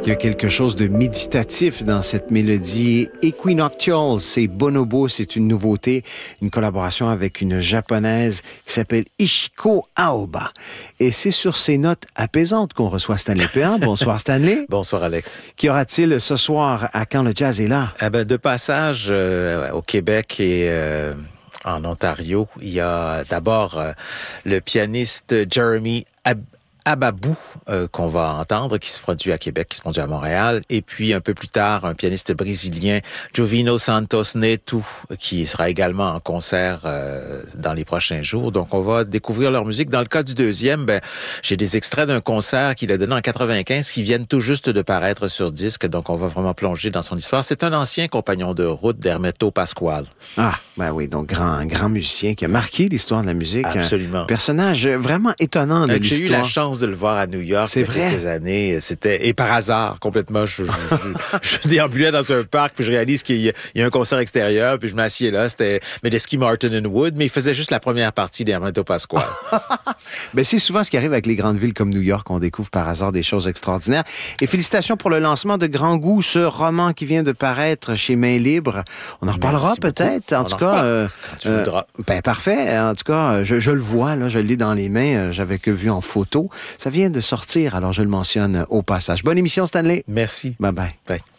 Il y a quelque chose de méditatif dans cette mélodie. Equinoctial, c'est Bonobo, c'est une nouveauté, une collaboration avec une japonaise qui s'appelle Ishiko Aoba. Et c'est sur ces notes apaisantes qu'on reçoit Stanley Péan. Bonsoir Stanley. Bonsoir Alex. Qu'y aura-t-il ce soir à Quand le jazz est là? De passage au Québec et en Ontario, il y a d'abord le pianiste Jeremy Ababou qu'on va entendre, qui se produit à Québec, qui se produit à Montréal. Et puis, un peu plus tard, un pianiste brésilien, Jovino Santos Neto, qui sera également en concert dans les prochains jours. Donc, on va découvrir leur musique. Dans le cas du deuxième, j'ai des extraits d'un concert qu'il a donné en 95 qui viennent tout juste de paraître sur disque. Donc, on va vraiment plonger dans son histoire. C'est un ancien compagnon de route d'Hermeto Pascoal. Ah, ben oui, donc grand musicien qui a marqué l'histoire de la musique. Absolument. Un personnage vraiment étonnant de l'histoire. J'ai eu la chance de le voir à New York il y a quelques années. Et par hasard, complètement, je déambulais dans un parc, puis je réalise qu'il y a un concert extérieur, puis je m'assieds là, c'était Medeski, Martin and Wood, mais il faisait juste la première partie d'Hermeto Pascoal. Ben, c'est souvent ce qui arrive avec les grandes villes comme New York, on découvre par hasard des choses extraordinaires. Et félicitations pour le lancement de Grand Goût, ce roman qui vient de paraître chez Main Libre. On en reparlera peut-être, en tout cas. Quand tu voudras. Ben, parfait. En tout cas, je le vois, là, je l'ai dans les mains, j'avais que vu en photo. Ça vient de sortir, alors je le mentionne au passage. Bonne émission, Stanley. Merci. Bye-bye. Bye.